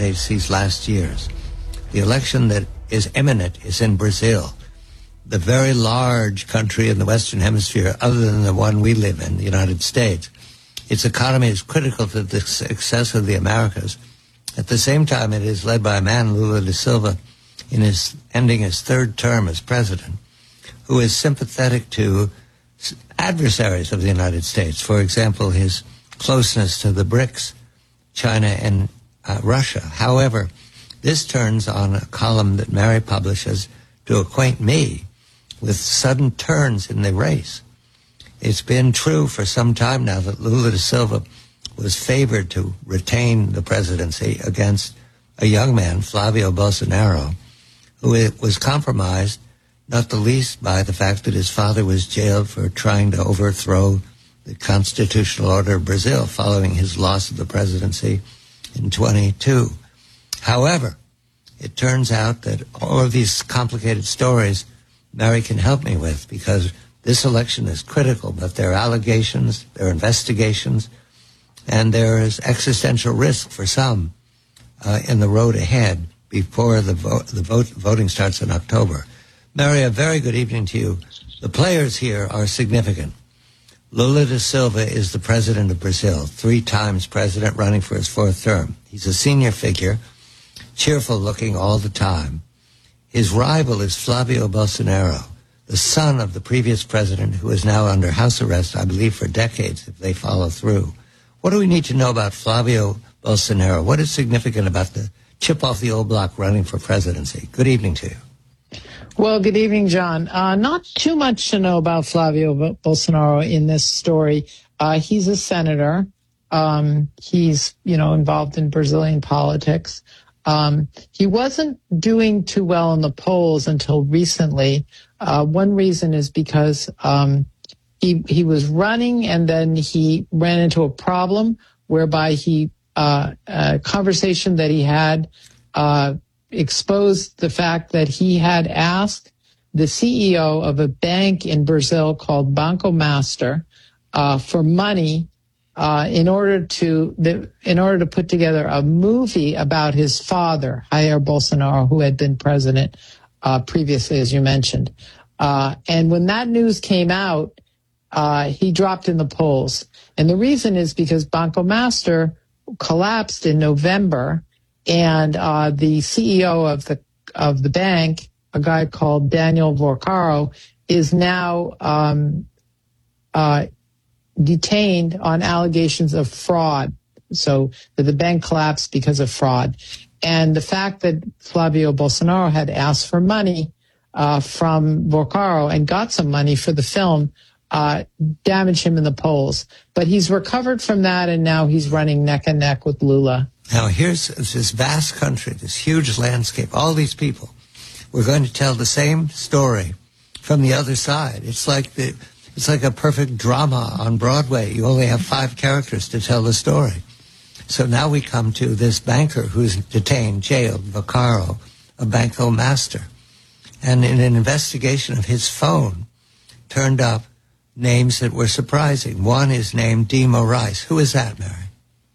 candidates these last years. The election that is imminent is in Brazil, the very large country in the Western Hemisphere other than the one we live in, the United States. Its economy is critical to the success of the Americas. At the same time, it is led by a man, Lula da Silva, ending his third term as president, who is sympathetic to adversaries of the United States. For example, his closeness to the BRICS, China and Russia. However, this turns on a column that Mary publishes to acquaint me with sudden turns in the race. It's been true for some time now that Lula da Silva was favored to retain the presidency against a young man, Flavio Bolsonaro, who was compromised, not the least by the fact that his father was jailed for trying to overthrow the constitutional order of Brazil following his loss of the presidency in 22. However, it turns out that all of these complicated stories Mary can help me with, because this election is critical, but there are allegations, there are investigations, and there is existential risk for some in the road ahead before the voting starts in October. Mary, a very good evening to you. The players here are significant. Lula da Silva is the president of Brazil, 3 times president, running for his 4th term. He's a senior figure, cheerful looking all the time. His rival is Flavio Bolsonaro, the son of the previous president, who is now under house arrest, I believe, for decades if they follow through. What do we need to know about Flavio Bolsonaro? What is significant about the chip off the old block running for presidency? Good evening to you. Well, good evening, John. Not too much to know about Flavio Bolsonaro in this story. He's a senator. He's, involved in Brazilian politics. He wasn't doing too well in the polls until recently. One reason is because he was running, and then he ran into a problem whereby a conversation that he had exposed the fact that he had asked the CEO of a bank in Brazil called Banco Master for money in order to put together a movie about his father, Jair Bolsonaro, who had been president previously, as you mentioned. And when that news came out, he dropped in the polls. And the reason is because Banco Master collapsed in November, and the CEO of the bank, a guy called Daniel Vorcaro, is now detained on allegations of fraud. So that the bank collapsed because of fraud. And the fact that Flavio Bolsonaro had asked for money from Vorcaro and got some money for the film damaged him in the polls. But he's recovered from that, and now he's running neck and neck with Lula. Now, here's this vast country, this huge landscape, all these people. We're going to tell the same story from the other side. It's like a perfect drama on Broadway. You only have 5 characters to tell the story. So now we come to this banker who's detained, jailed, Vorcaro, a Banco Master. And in an investigation of his phone, turned up names that were surprising. One is named de Moraes. Who is that, Mary?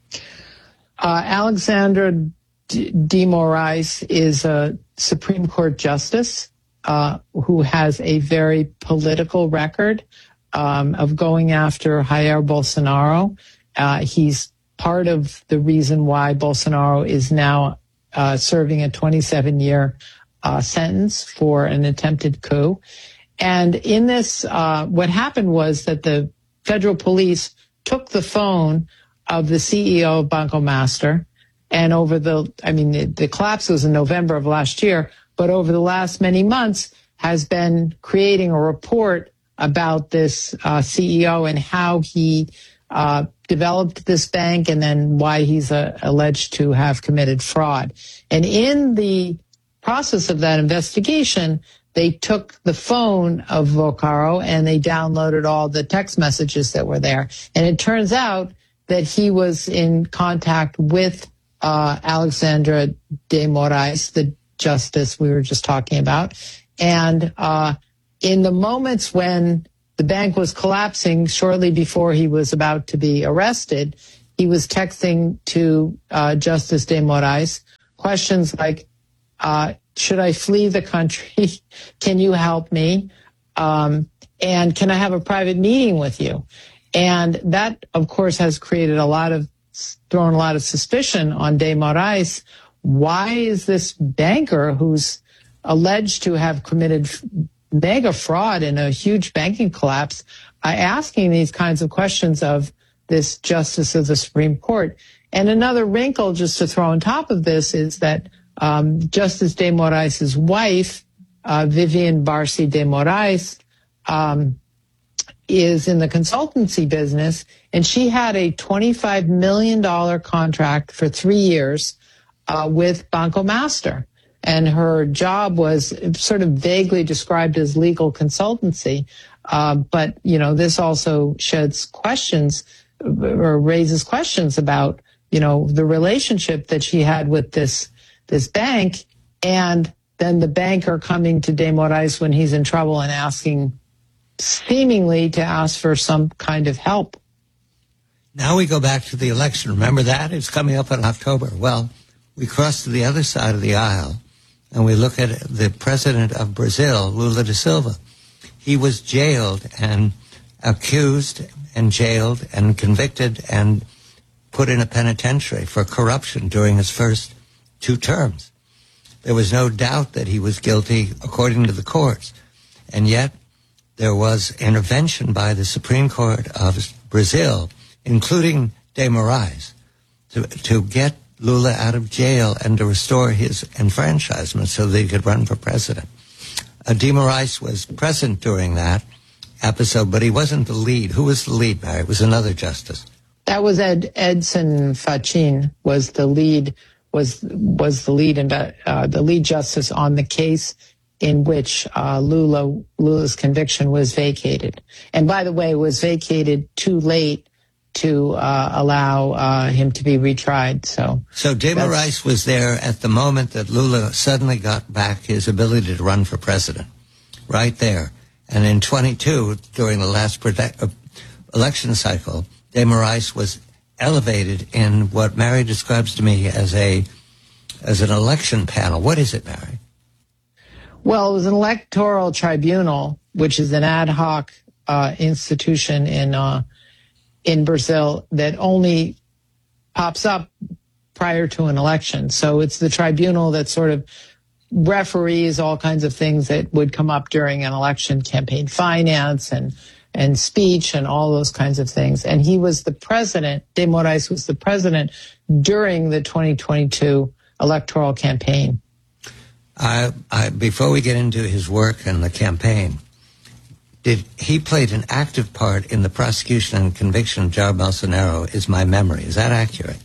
Alexandra de Moraes is a Supreme Court justice who has a very political record of going after Jair Bolsonaro. He's part of the reason why Bolsonaro is now serving a 27-year sentence for an attempted coup. And in this, what happened was that the federal police took the phone of the CEO of Banco Master, and the collapse was in November of last year, but over the last many months has been creating a report about this CEO and how he developed this bank, and then why he's alleged to have committed fraud. And in the process of that investigation, they took the phone of Vorcaro and they downloaded all the text messages that were there. And it turns out that he was in contact with Alexandra de Moraes, the justice we were just talking about. And in the moments when the bank was collapsing, shortly before he was about to be arrested, he was texting to Justice de Moraes, questions like, should I flee the country? Can you help me? And can I have a private meeting with you? And that, of course, has created thrown a lot of suspicion on de Moraes. Why is this banker who's alleged to have committed mega fraud in a huge banking collapse asking these kinds of questions of this justice of the Supreme Court? And another wrinkle just to throw on top of this is that Justice de Moraes' wife, Vivian Barsi de Moraes, is in the consultancy business, and she had a $25 million contract for 3 years with Banco Master. And her job was sort of vaguely described as legal consultancy. But, this also sheds questions or raises questions about, the relationship that she had with this bank, and then the banker coming to de Moraes when he's in trouble and seemingly to ask for some kind of help. Now we go back to the election. Remember that? It's coming up in October. Well, we cross to the other side of the aisle, and we look at the president of Brazil, Lula da Silva. He was jailed and accused and jailed and convicted and put in a penitentiary for corruption during his first 2 terms. There was no doubt that he was guilty according to the courts. And yet there was intervention by the Supreme Court of Brazil, including de Moraes, to get Lula out of jail and to restore his enfranchisement so that he could run for president. De Moraes was present during that episode, but he wasn't the lead. Who was the lead, Mary? It was another justice. That was Edson Fachin was the lead and the lead justice on the case in which Lula's conviction was vacated. And by the way, it was vacated too late to allow him to be retried. So de Moraes was there at the moment that Lula suddenly got back his ability to run for president, right there. And in 22, during the last election cycle, de Moraes was elevated in what Mary describes to me as an election panel. What is it, Mary? Well, it was an electoral tribunal, which is an ad hoc institution in Brazil that only pops up prior to an election. So it's the tribunal that sort of referees all kinds of things that would come up during an election, campaign finance and speech and all those kinds of things. And he was the president, de Moraes was the president during the 2022 electoral campaign. Before we get into his work and the campaign, he played an active part in the prosecution and conviction of Jair Bolsonaro, is my memory. Is that accurate?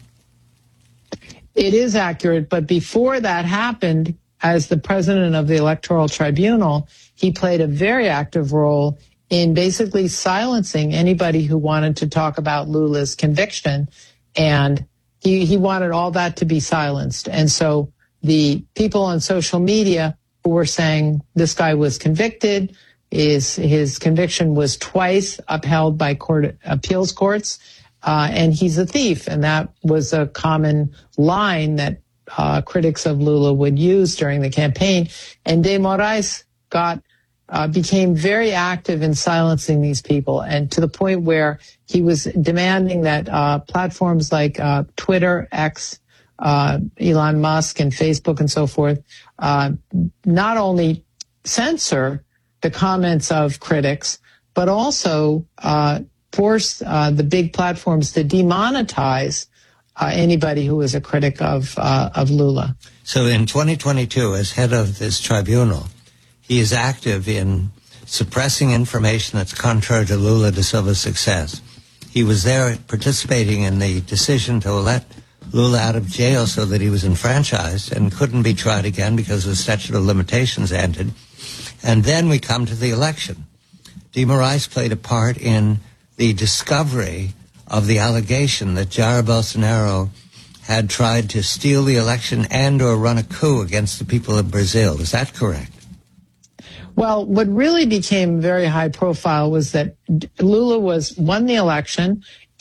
It is accurate, but before that happened, as the president of the Electoral Tribunal, he played a very active role in basically silencing anybody who wanted to talk about Lula's conviction, and he wanted all that to be silenced. And so the people on social media who were saying this guy was convicted, his conviction was twice upheld by appeals courts, and he's a thief. And that was a common line that critics of Lula would use during the campaign. And de Moraes became very active in silencing these people, and to the point where he was demanding that platforms like Twitter, X, Elon Musk, and Facebook and so forth not only censor the comments of critics, but also force the big platforms to demonetize anybody who is a critic of Lula. So in 2022, as head of this tribunal, he is active in suppressing information that's contrary to Lula da Silva's success. He was there participating in the decision to let Lula out of jail so that he was enfranchised and couldn't be tried again because the statute of limitations ended. And then we come to the election. De Moraes played a part in the discovery of the allegation that Jair Bolsonaro had tried to steal the election and or run a coup against the people of Brazil. Is that correct? Well, what really became very high profile was that Lula won the election,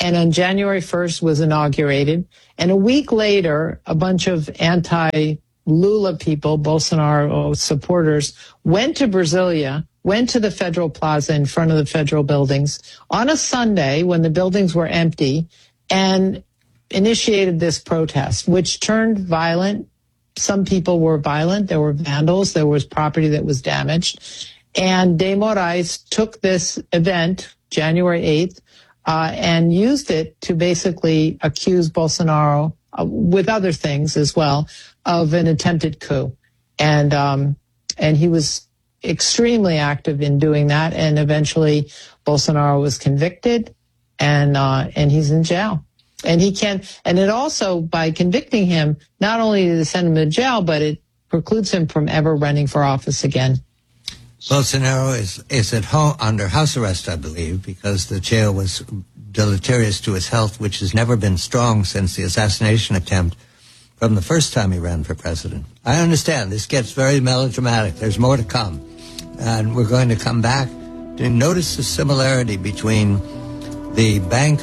and on January 1st was inaugurated. And a week later, a bunch of anti-Lula people, Bolsonaro supporters, went to Brasilia, went to the Federal Plaza in front of the federal buildings on a Sunday when the buildings were empty and initiated this protest, which turned violent. Some people were violent. There were vandals. There was property that was damaged. And De Moraes took this event, January 8th, and used it to basically accuse Bolsonaro, with other things as well, of an attempted coup. And he was extremely active in doing that. And eventually Bolsonaro was convicted and he's in jail. And it also, by convicting him, not only did it send him to jail, but it precludes him from ever running for office again. Bolsonaro is at home under house arrest, I believe, because the jail was deleterious to his health, which has never been strong since the assassination attempt from the first time he ran for president. I understand this gets very melodramatic. There's more to come. And we're going to come back to notice the similarity between the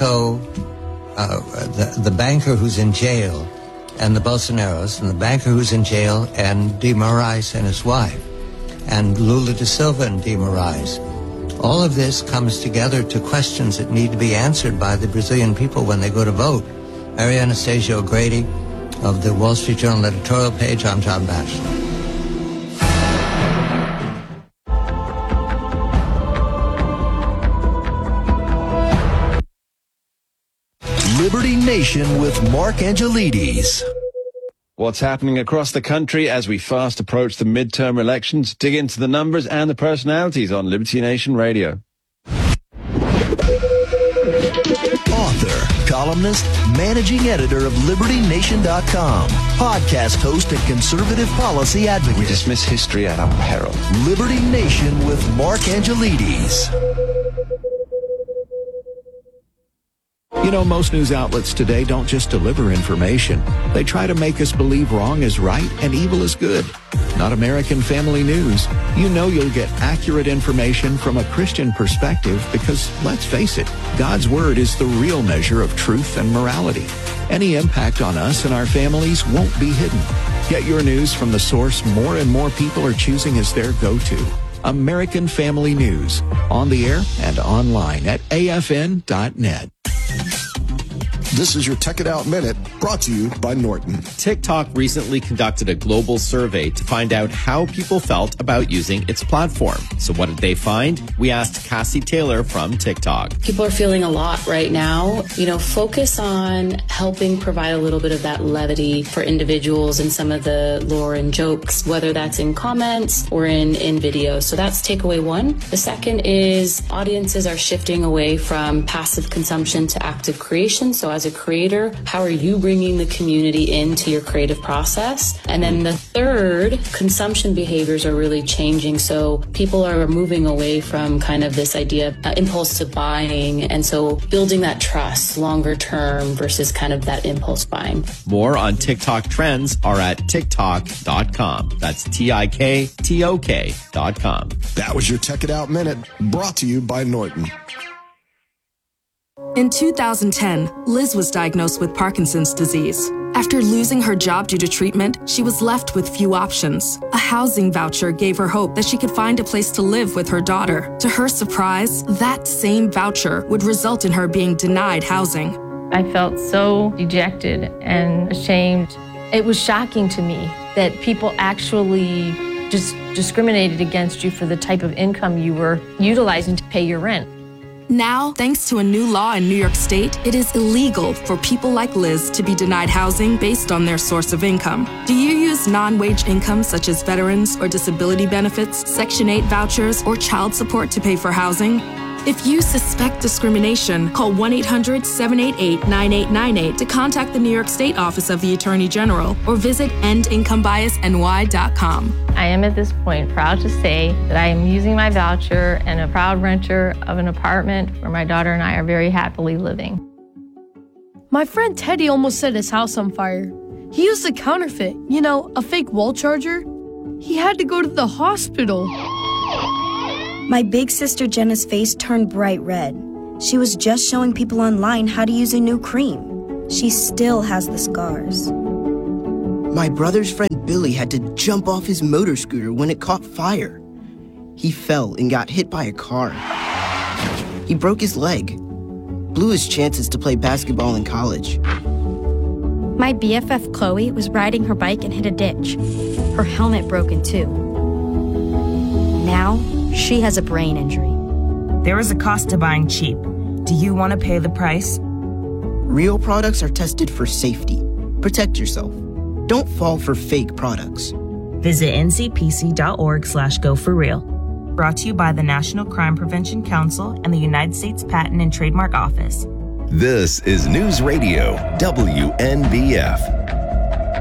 the banker who's in jail and the Bolsonaros, and the banker who's in jail and De Moraes and his wife, and Lula da Silva and De Moraes. All of this comes together to questions that need to be answered by the Brazilian people when they go to vote. Mary Anastasia O'Grady of the Wall Street Journal editorial page. I'm John Batchelor. Liberty Nation with Mark Angelides. What's happening across the country as we fast approach the midterm elections? Dig into the numbers and the personalities on Liberty Nation Radio. Author, columnist, managing editor of LibertyNation.com, podcast host and conservative policy advocate. We dismiss history at our peril. Liberty Nation with Mark Angelides. You know, most news outlets today don't just deliver information. They try to make us believe wrong is right and evil is good. Not American Family News. You know you'll get accurate information from a Christian perspective because, let's face it, God's Word is the real measure of truth and morality. Any impact on us and our families won't be hidden. Get your news from the source more and more people are choosing as their go-to. American Family News. On the air and online at afn.net. This is your Tech It Out Minute, brought to you by Norton. TikTok recently conducted a global survey to find out how people felt about using its platform. So what did they find? We asked Cassie Taylor from TikTok. People are feeling a lot right now. Focus on helping provide a little bit of that levity for individuals and some of the lore and jokes, whether that's in comments or in videos. So that's takeaway one. The second is audiences are shifting away from passive consumption to active creation. So as a creator, how are you bringing the community into your creative process? And then the third, consumption behaviors are really changing. So people are moving away from kind of this idea of impulsive buying. And so building that trust longer term versus kind of that impulse buying. More on TikTok trends are at TikTok.com. That's TikTok.com. That was your Tech It Out Minute, brought to you by Norton. In 2010, Liz was diagnosed with Parkinson's disease. After losing her job due to treatment, she was left with few options. A housing voucher gave her hope that she could find a place to live with her daughter. To her surprise, that same voucher would result in her being denied housing. I felt so dejected and ashamed. It was shocking to me that people actually just discriminated against you for the type of income you were utilizing to pay your rent. Now, thanks to a new law in New York State, it is illegal for people like Liz to be denied housing based on their source of income. Do you use non-wage income such as veterans or disability benefits, Section 8 vouchers, or child support to pay for housing? If you suspect discrimination, call 1-800-788-9898 to contact the New York State Office of the Attorney General or visit endincomebiasny.com. I am at this point proud to say that I am using my voucher and a proud renter of an apartment where my daughter and I are very happily living. My friend Teddy almost set his house on fire. He used a counterfeit, a fake wall charger. He had to go to the hospital. My big sister Jenna's face turned bright red. She was just showing people online how to use a new cream. She still has the scars. My brother's friend Billy had to jump off his motor scooter when it caught fire. He fell and got hit by a car. He broke his leg, blew his chances to play basketball in college. My BFF Chloe was riding her bike and hit a ditch. Her helmet broke in two. Now, she has a brain injury. There is a cost to buying cheap. Do you want to pay the price? Real products are tested for safety. Protect yourself. Don't fall for fake products. Visit ncpc.org/go4real. Brought to you by the National Crime Prevention Council and the United States Patent and Trademark Office. This is News Radio WNBF.